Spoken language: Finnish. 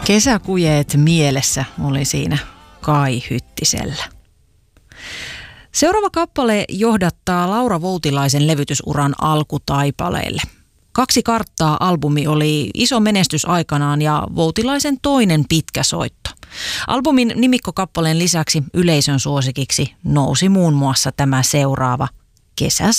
Kesäkujeet mielessä oli siinä Kai Hyttisellä. Seuraava kappale johdattaa Laura Voutilaisen levytysuran alkutaipaleelle. 2 karttaa -albumi oli iso menestys aikanaan ja Voutilaisen toinen pitkä soitto. Albumin nimikkokappaleen lisäksi yleisön suosikiksi nousi muun muassa tämä seuraava Kesä